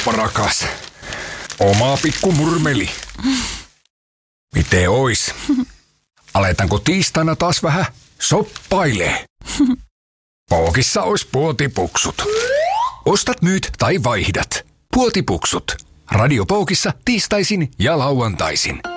kroppa rakas. Oma pikku murmeli. Miten ois? Aletaanko tiistaina taas vähän soppailee? Pookissa ois puotipuksut. Ostat, myyt tai vaihdat. Puotipuksut. Radio Pookissa tiistaisin ja lauantaisin.